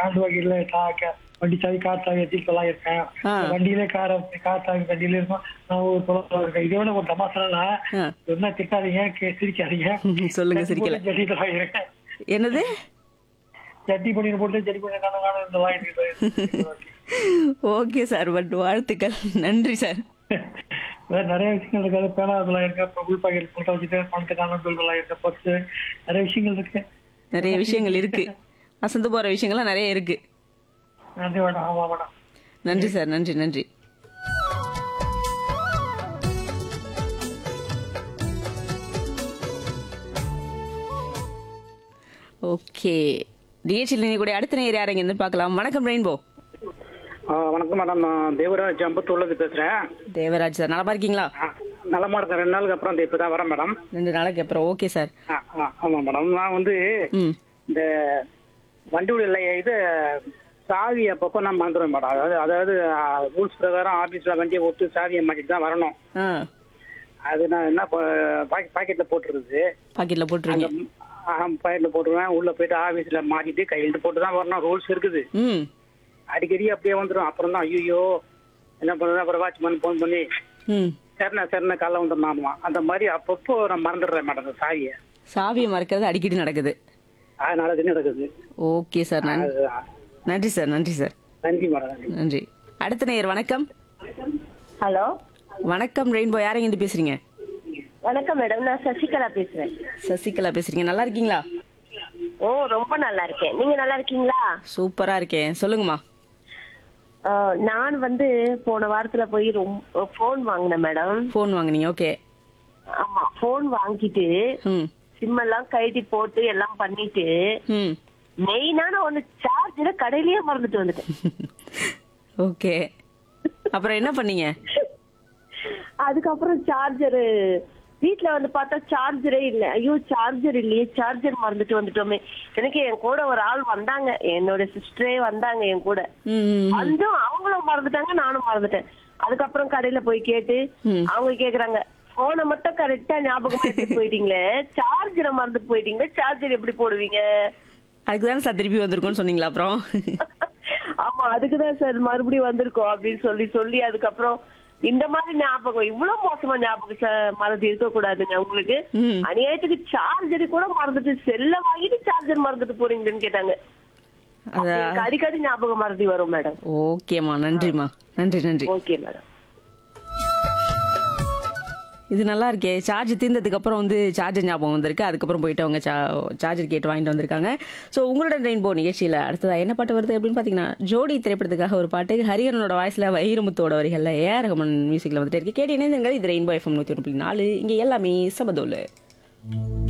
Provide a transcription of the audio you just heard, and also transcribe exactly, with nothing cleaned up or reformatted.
காண்டு வகையில கா- கா- வண்டி சாவி கார் சாவி வச்சு தொலாயிருக்கேன். ஆ. வண்டியிலே கார கார் சாவி வண்டியில இருக்கும். நான் ஒரு தொலை இருக்கேன். இதே விட ஒரு தமாசா ஆ. என்ன திட்டாதீங்க, கே- சிரிக்காதீங்க. சொல்லுங்க, ஜட்டி சிரிக்கல. போட்டு ஜட்டி தொலாயிருக்கேன். என்னது? ஜட்டி பண்ணி போட்டு ஜட்டி பண்ணி காணும் காணும் தொலாயிருக்கேன். Okay sir. பட் வாழ்த்துக்கள். நன்றி சார். வேற நிறைய விஷயங்கள் இருக்கு. அது பேனா தொலாயிருக்கேன். அப்புறம் உள் பாக்கெட் போட்டு வச்சுட்டு பணத்தை காணும் தொலாயிருக்கேன். பர்ஸ் நிறைய விஷயங்கள் இருக்கு. நிறைய விஷயங்கள் இருக்கு. அசந்து போற விஷயங்கள்லாம் நிறைய இருக்கு. நன்றி மேடம். ஆமா மேடம். நன்றி சார். நன்றி நன்றி. ஓகே. நிகழ்ச்சியில் நீ கூட அடுத்த நேர் யார் இருந்து பார்க்கலாம். வணக்கம் ரெயின்போ. ஆ, வணக்கம் மேடம். நான் தேவராஜ் அம்பத்தூர்லேருந்து பேசுகிறேன். தேவராஜ் சார் நலமா இருக்கீங்களா? நலமா இருக்கேன். ரெண்டு நாளுக்கு அப்புறம் இப்போ தான் வரேன் மேடம். ரெண்டு நாளைக்கு அப்புறம். Okay sir. ஆ ஆ ஆமாம் மேடம். நான் வந்து ம் இந்த வண்டியுடைய இது சாவி அப்பப்போ நான் மறந்துடுவேன் மேடம். அதாவது அதாவது ரூல்ஸ் பிரகாரம் ஆஃபீஸில் வண்டியை விட்டு சாவியை மாட்டிட்டு தான் வரணும். ஆ அது நான் என்ன பாக்கெட்டில் போட்டுருது. பாக்கெட்ல போட்டுருங்க. பாக்கெட்டில் போட்டுருவேன். உள்ளே போயிட்டு ஆஃபீஸில் மாட்டிட்டு கையெழுத்து போட்டு தான் வரணும். ரூல்ஸ் இருக்குது. ம் அடிக்கடி அப்படியே வந்துடும். அப்புறம் தான் ஐயோ என்ன பண்ணுறது. அப்புறம் வாட்ச்மேன் ஃபோன் பண்ணி ம் சரிண்ணா சரிண்ணா காலைல வந்துடணுமா அந்த மாதிரி அப்பப்போ நான் மறந்துடுறேன் மேடம் அந்த சாவியை. சாவியை மறக்கிறது அடிக்கடி நடக்குது. அதனால இது நடக்குது. Okay sir. நன்றி அதுதான். நன்றி சார். நன்றி சார். நன்றி மேடம். நன்றி. நன்றி. அடுத்த நேயர் வணக்கம். ஹலோ வணக்கம் ரெயின்போ. யாரையும் இருந்து பேசுறீங்க? வணக்கம் மேடம், நான் சசிகலா பேசுறேன். சசிகலா பேசுறீங்க. நல்லா இருக்கீங்களா? ஓ ரொம்ப நல்லா இருக்கேன். நீங்க நல்லா இருக்கீங்களா? சூப்பரா இருக்கேன். சொல்லுங்கம்மா. ஆ, நான் வந்து போன வாரத்துல போய் ரொம்ப போன் வாங்கினேன் மேடம். ஃபோன் வாங்குனீங்க. ஓகே. ஆமா, போன் வாங்கிட்டு ம் சிம் எல்லாம் கழட்டி போட்டு எல்லாம் பண்ணிட்டு ம் மெயினான ஒண்ணு சார்ஜர கடையிலேயே மறந்துட்டு வந்துட்டேன். ஓகே. அப்புறம் என்ன பண்ணீங்க? அதுக்கப்புறம் சார்ஜரு வீட்டுல வந்து பார்த்தா சார்ஜரே இல்ல. ஐயோ சார்ஜர் இல்லையே, சார்ஜர் மறந்துட்டு வந்துட்டோமே. எனக்கு என் கூட ஒரு ஆள் வந்தாங்க, என்னோட சிஸ்டரே வந்தாங்க என் கூட. ம் வந்தும் அவங்களும் மறந்துட்டாங்க, நானும் மறந்துட்டேன். அதுக்கப்புறம் கடையில போய் கேட்டு அவங்க கேக்குறாங்க, போனை மட்டும் கரெக்டா ஞாபகம் எடுத்துட்டு போயிட்டீங்களே, சார்ஜரை மறந்துட்டு போயிட்டீங்களே, சார்ஜர் எப்படி போடுவீங்க? அதுக்கு தானே சார் திருப்பி வந்திருக்கோம்னு சொன்னீங்களா? அப்புறம் ஆமா அதுக்குதான் சார் மறுபடியும் வந்திருக்கோம் அப்படின்னு சொல்லி சொல்லி அதுக்கப்புறம் இந்த மாதிரி ஞாபகம் இவ்வளவு மோசமா ஞாபகம் ச- மறந்து இருக்க கூடாதுங்க உங்களுக்கு. ம். அநியாயத்துக்கு சார்ஜர் கூட மறந்துட்டு செல்ல வாங்கிட்டு சார்ஜர் மறந்துட்டு போறீங்கன்னு கேட்டாங்க. அப்ப அதான். எனக்கு அடிக்கடி ஞாபகம் மறதி வரும் மேடம். ஓகேம்மா. நன்றிம்மா. நன்றி நன்றி. Okay madam. இது நல்லா இருக்கே. சார்ஜ் தீர்ந்ததுக்கு அப்புறம் வந்து சார்ஜர் ஞாபகம் வந்திருக்கு. அதுக்கப்புறம் போயிட்டு அவங்க சார்ஜர் கேட்டு வாங்கிட்டு வந்திருக்காங்க. ஸோ உங்களோட ரெயின்போ நிகழ்ச்சியில் அடுத்ததா என்ன பாட்டு வருது அப்படின்னு பார்த்தீங்கன்னா, ஜோடி திரைப்படத்துக்காக ஒரு பாட்டு ஹரிஹரனோட வாய்ஸில் வைரமுத்தோட வரிகளில் ஏஆர் ரஹ்மான் மியூசிக்கில் வந்துட்டு இருக்கு. கேட்டு இணைந்துங்கள். இது ரெயின்போ எஃப்எம் நூற்றி ஒன்று புள்ளி நாலு. இங்கே எல்லாமே சமதோலு.